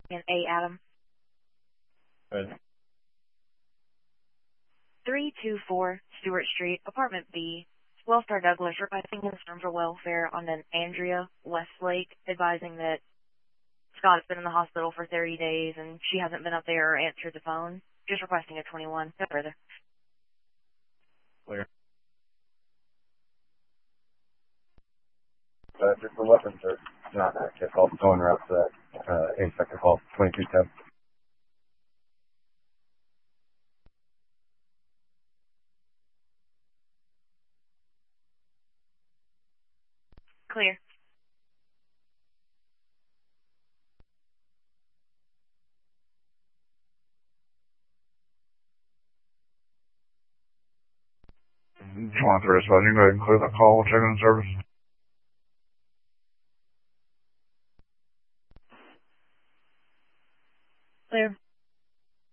and A. Adam. Good. 324 Stewart Street, Apartment B. Wellstar Douglas requesting concern for welfare on an Andrea Westlake, advising that Scott has been in the hospital for 30 days and she hasn't been up there or answered the phone. Just requesting a 21. No further. Clear. Just the weapons are not active. I'll go en route to that inspector call 2210. Clear. Twenty three, so you can go ahead and clear that call. Check in service. Clear.